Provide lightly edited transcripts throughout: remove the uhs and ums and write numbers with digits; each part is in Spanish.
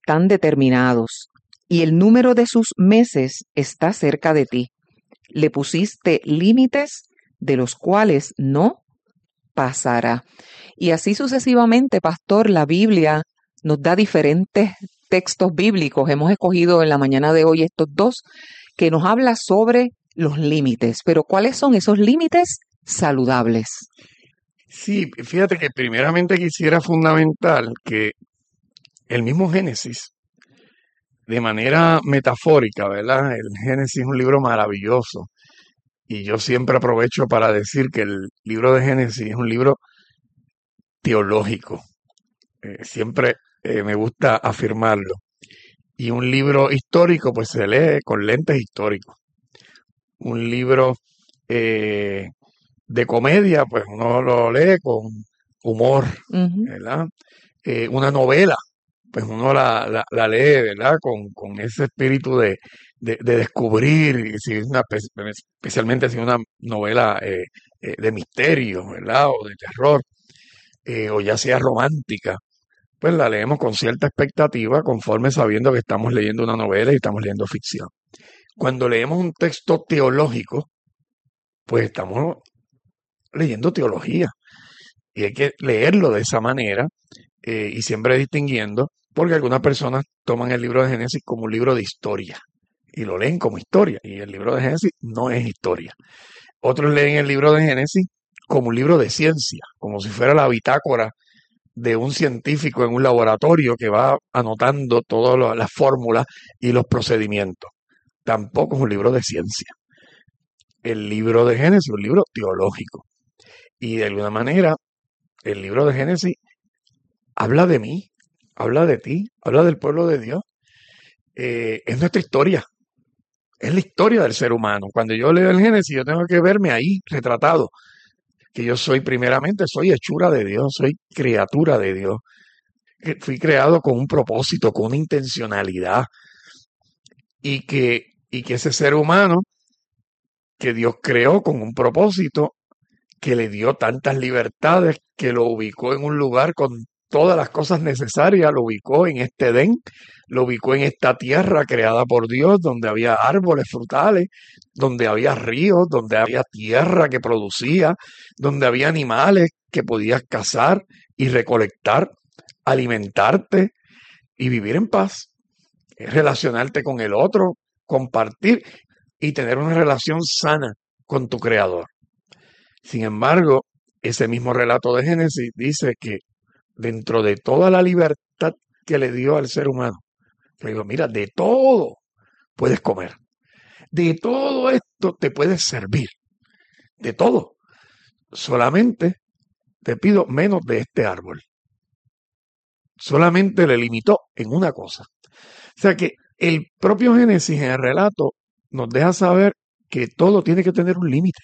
están determinados, y el número de sus meses está cerca de ti. Le pusiste límites de los cuales no pasará. Y así sucesivamente, pastor, la Biblia nos da diferentes textos bíblicos. Hemos escogido en la mañana de hoy estos dos que nos habla sobre los límites. Pero ¿cuáles son esos límites saludables? Sí, fíjate que primeramente quisiera fundamental que el mismo Génesis, de manera metafórica, ¿verdad? El Génesis es un libro maravilloso y yo siempre aprovecho para decir que el libro de Génesis es un libro teológico. Siempre me gusta afirmarlo. Y un libro histórico, pues se lee con lentes históricos. Un libro eh, de comedia, pues uno lo lee con humor, ¿verdad? Una novela, pues uno la lee, ¿verdad? Con ese espíritu de descubrir, y si es especialmente si es una novela de misterio, ¿verdad? O de terror, o ya sea romántica, pues la leemos con cierta expectativa, conforme sabiendo que estamos leyendo una novela y estamos leyendo ficción. Cuando leemos un texto teológico, pues estamos leyendo teología. Y hay que leerlo de esa manera y siempre distinguiendo, porque algunas personas toman el libro de Génesis como un libro de historia y lo leen como historia. Y el libro de Génesis no es historia. Otros leen el libro de Génesis como un libro de ciencia, como si fuera la bitácora de un científico en un laboratorio que va anotando todas las fórmulas y los procedimientos. Tampoco es un libro de ciencia. El libro de Génesis es un libro teológico. Y de alguna manera, el libro de Génesis habla de mí, habla de ti, habla del pueblo de Dios. Es nuestra historia, es la historia del ser humano. Cuando yo leo el Génesis, yo tengo que verme ahí retratado, que yo soy primeramente, soy hechura de Dios, soy criatura de Dios, que fui creado con un propósito, con una intencionalidad, y que ese ser humano que Dios creó con un propósito, que le dio tantas libertades, que lo ubicó en un lugar con todas las cosas necesarias, lo ubicó en este Edén, lo ubicó en esta tierra creada por Dios, donde había árboles frutales, donde había ríos, donde había tierra que producía, donde había animales que podías cazar y recolectar, alimentarte y vivir en paz, relacionarte con el otro, compartir y tener una relación sana con tu creador. Sin embargo, ese mismo relato de Génesis dice que dentro de toda la libertad que le dio al ser humano, le digo, mira, de todo puedes comer, de todo esto te puedes servir, de todo. Solamente te pido menos de este árbol. Solamente le limitó en una cosa. O sea que el propio Génesis en el relato nos deja saber que todo tiene que tener un límite.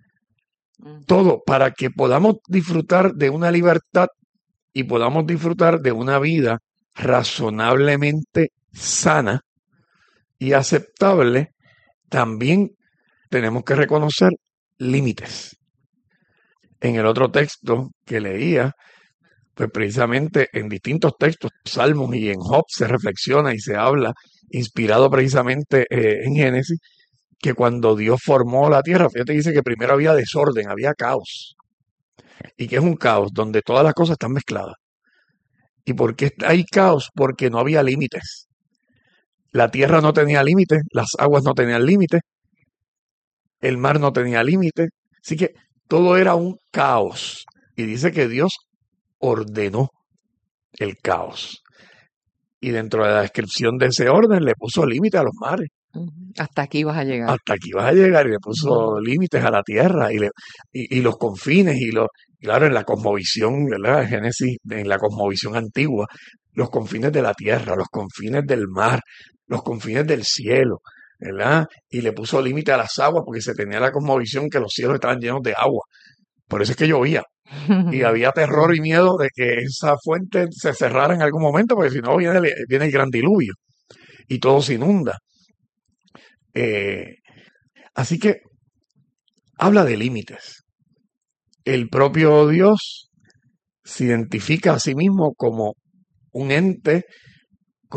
Todo para que podamos disfrutar de una libertad y podamos disfrutar de una vida razonablemente sana y aceptable, también tenemos que reconocer límites. En el otro texto que leía, pues precisamente en distintos textos, Salmos y en Job, se reflexiona y se habla, inspirado precisamente en Génesis, que cuando Dios formó la tierra, fíjate, dice que primero había desorden, había caos. ¿Y qué es un caos? Donde todas las cosas están mezcladas. ¿Y por qué hay caos? Porque no había límites. La tierra no tenía límites, las aguas no tenían límites, el mar no tenía límites. Así que todo era un caos. Y dice que Dios ordenó el caos. Y dentro de la descripción de ese orden le puso límite a los mares. Hasta aquí vas a llegar. Hasta aquí vas a llegar y le puso límites a la tierra y los confines claro, en la cosmovisión, ¿verdad? Génesis, en la cosmovisión antigua, los confines de la tierra, los confines del mar, los confines del cielo, ¿verdad? Y le puso límite a las aguas porque se tenía la cosmovisión que los cielos estaban llenos de agua. Por eso es que llovía. Y había terror y miedo de que esa fuente se cerrara en algún momento, porque si no viene el gran diluvio y todo se inunda. Así que habla de límites. El propio Dios se identifica a sí mismo como un ente